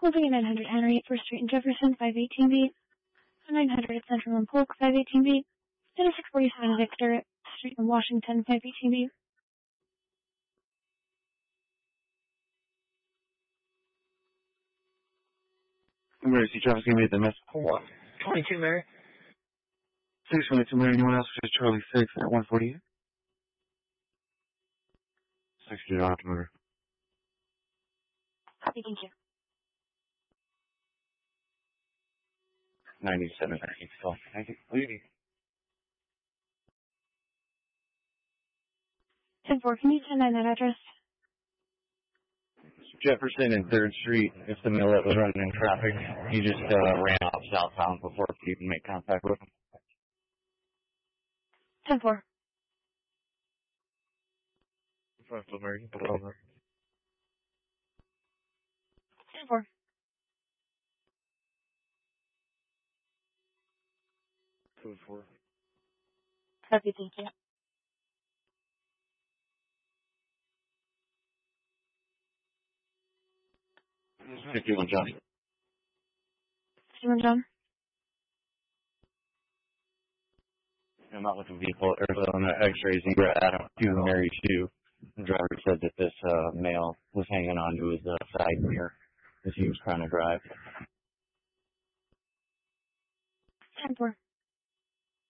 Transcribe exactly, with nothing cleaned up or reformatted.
Moving at nine hundred Henry at First Street in Jefferson, five eighteen B. nine hundred at Central and Polk, five eighteen B. And six forty-seven Victor Street in Washington, five eighteen B. Emergency traffic gonna be at the Miss twenty-two, Mary. six twenty-two, Mary. Anyone else for Charlie six at one forty-eight? six to October. Copy, thank you. ninety-seven, eight twelve. Thank you. Lady. ten four, can you send in that address? Jefferson and third Street. If the millet was running in traffic, he just uh, ran off southbound before we even make contact with him. ten four. First American, put it over. ten four. Two four. Copy, thank you. fifty-one, John. fifty-one, John. I'm not looking vehicle or on the x-rays and we're at him to Mary Sue. The driver said that this uh, male was hanging on to his uh, side mirror as he was trying to drive. ten four.